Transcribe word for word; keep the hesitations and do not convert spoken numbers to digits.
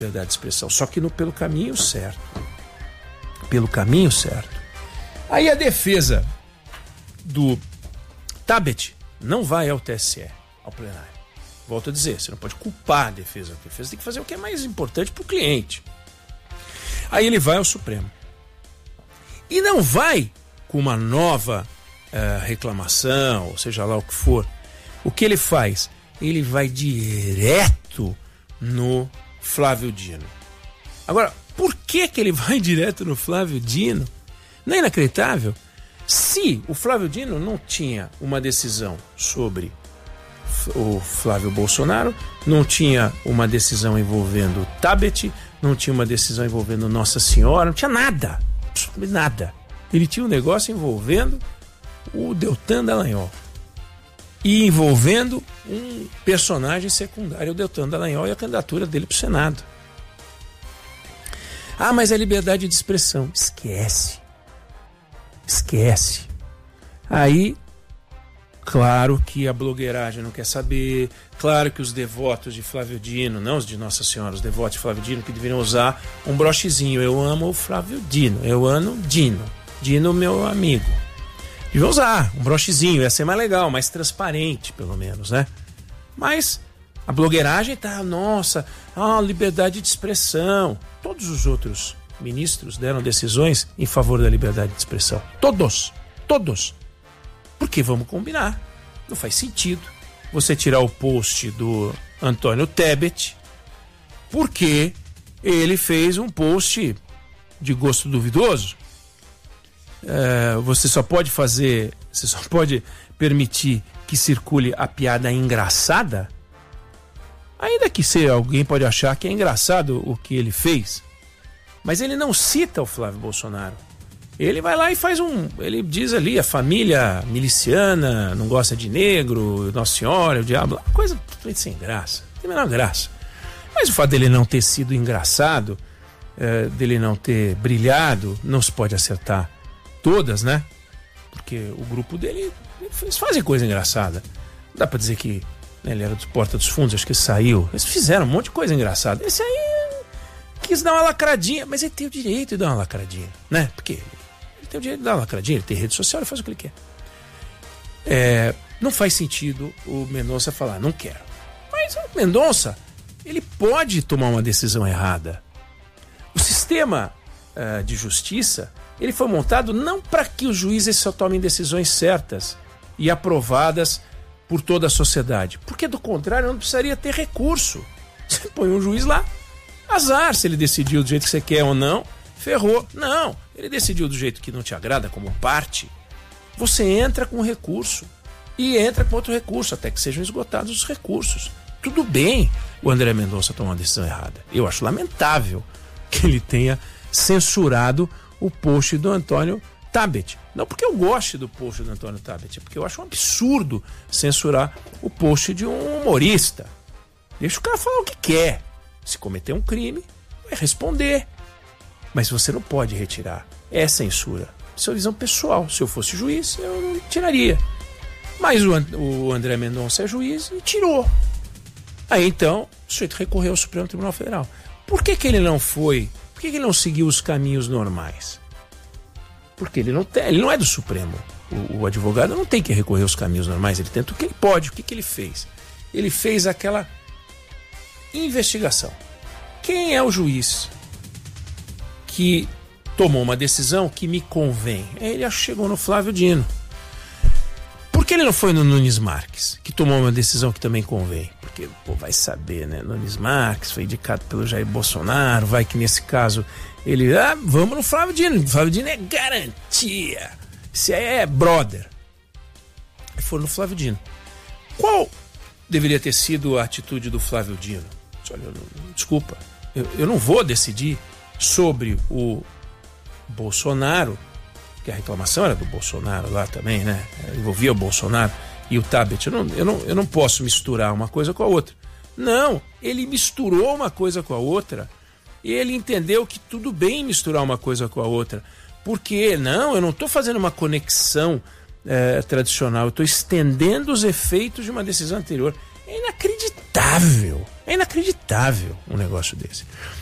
liberdade de expressão, só que no, pelo caminho certo. Pelo caminho certo. Aí a defesa do Tabet não vai ao T S E, ao plenário. Volto a dizer, você não pode culpar a defesa. A defesa tem que fazer o que é mais importante para o cliente. Aí ele vai ao Supremo. E não vai com uma nova uh, reclamação, ou seja lá o que for. O que ele faz? Ele vai direto no Flávio Dino. Agora, por que que ele vai direto no Flávio Dino? Não é inacreditável? Se o Flávio Dino não tinha uma decisão sobre o Flávio Bolsonaro, não tinha uma decisão envolvendo o Tabet, não tinha uma decisão envolvendo Nossa Senhora, não tinha nada, nada. Ele tinha um negócio envolvendo o Deltan Dallagnol e envolvendo um personagem secundário, o Deltan Dallagnol, e a candidatura dele para o Senado. Ah, mas é liberdade de expressão. Esquece. Esquece. Aí, claro que a blogueiragem não quer saber, claro que os devotos de Flávio Dino, não os de Nossa Senhora, os devotos de Flávio Dino que deveriam usar um brochezinho. Eu amo o Flávio Dino, eu amo Dino, Dino meu amigo. Deviam usar um brochezinho, ia ser mais legal, mais transparente pelo menos, né? Mas a blogueiragem tá, nossa, ah, liberdade de expressão. Todos os outros ministros deram decisões em favor da liberdade de expressão. Todos, todos. Porque vamos combinar, não faz sentido você tirar o post do Antônio Tabet porque ele fez um post de gosto duvidoso. É, você só pode fazer, você só pode permitir que circule a piada engraçada, ainda que se alguém pode achar que é engraçado o que ele fez, mas ele não cita o Flávio Bolsonaro. Ele vai lá e faz um, ele diz ali, a família miliciana não gosta de negro, Nossa Senhora, o diabo, coisa totalmente sem graça, não tem a menor graça. Mas o fato dele não ter sido engraçado, é, dele não ter brilhado, não se pode acertar todas, né? Porque o grupo dele, eles fazem coisa engraçada. Não dá pra dizer que, né, ele era do Porta dos Fundos, acho que ele saiu. Eles fizeram um monte de coisa engraçada. Esse aí quis dar uma lacradinha, mas ele tem o direito de dar uma lacradinha, né? Porque ele tem o direito de dar uma lacradinha, ele tem rede social, ele faz o que ele quer. É, não faz sentido o Mendonça falar, não quero. Mas o Mendonça, ele pode tomar uma decisão errada. O sistema uh, de justiça, ele foi montado não para que os juízes só tomem decisões certas e aprovadas por toda a sociedade, porque do contrário não precisaria ter recurso. Você põe um juiz lá, azar se ele decidiu do jeito que você quer ou não, ferrou. Não, ele decidiu do jeito que não te agrada como parte, você entra com recurso e entra com outro recurso, até que sejam esgotados os recursos. Tudo bem o André Mendonça tomar uma decisão errada. Eu acho lamentável que ele tenha censurado o post do Antônio Tabet. Não porque eu goste do post do Antônio Tabet, é porque eu acho um absurdo censurar o post de um humorista. Deixa o cara falar o que quer. Se cometer um crime, vai responder. Mas você não pode retirar. É censura. Isso é uma visão pessoal. Se eu fosse juiz, eu não tiraria. Mas o, o André Mendonça é juiz e tirou. Aí então, o sujeito recorreu ao Supremo Tribunal Federal. Por que que ele não foi... Por que ele não seguiu os caminhos normais? Porque ele não, tem, ele não é do Supremo. O, o advogado não tem que recorrer aos caminhos normais. Ele tenta o que ele pode. O que, que ele fez? Ele fez aquela investigação. Quem é o juiz que tomou uma decisão que me convém? Ele chegou no Flávio Dino. Por que ele não foi no Nunes Marques, que tomou uma decisão que também convém? Porque, pô, vai saber, né? Nunes Marques foi indicado pelo Jair Bolsonaro, vai que nesse caso ele... Ah, vamos no Flávio Dino. O Flávio Dino é garantia. Esse aí é brother. Aí foram no Flávio Dino. Qual deveria ter sido a atitude do Flávio Dino? Olha, eu não, desculpa, eu, eu não vou decidir sobre o Bolsonaro, que a reclamação era do Bolsonaro lá também, né? Envolvia o Bolsonaro e o Tabet. Eu não, eu, não, eu não posso misturar uma coisa com a outra. Não, ele misturou uma coisa com a outra e ele entendeu que tudo bem misturar uma coisa com a outra. Porque, não, eu não estou fazendo uma conexão é, tradicional, eu estou estendendo os efeitos de uma decisão anterior. É inacreditável. inacreditável. É inacreditável um negócio desse.